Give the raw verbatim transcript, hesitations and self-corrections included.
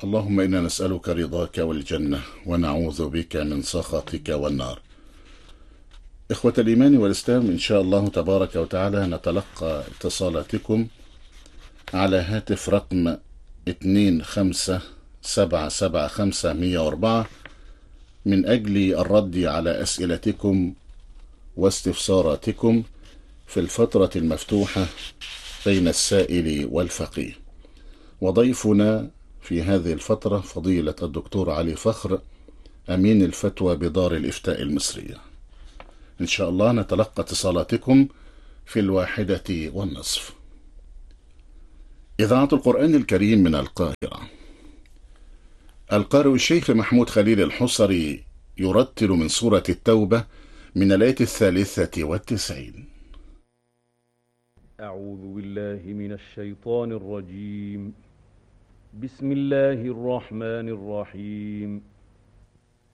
اللهم إنا نسألك رضاك والجنة ونعوذ بك من سخطك والنار. إخوة الإيمان والإسلام، إن شاء الله تبارك وتعالى نتلقى اتصالاتكم على هاتف رقم اثنين خمسة سبعة سبعة خمسة مية وأربعة من أجل الرد على أسئلتكم واستفساراتكم في الفترة المفتوحة بين السائل والفقيه. وضيفنا في هذه الفترة فضيلة الدكتور علي فخر، أمين الفتوى بدار الإفتاء المصرية. إن شاء الله نتلقى اتصالاتكم في الواحدة والنصف. إذاعة القرآن الكريم من القاهرة. القارئ الشيخ محمود خليل الحصري يرتل من سورة التوبة من الآية الثالثة والتسعين. أعوذ بالله من الشيطان الرجيم. بسم الله الرحمن الرحيم.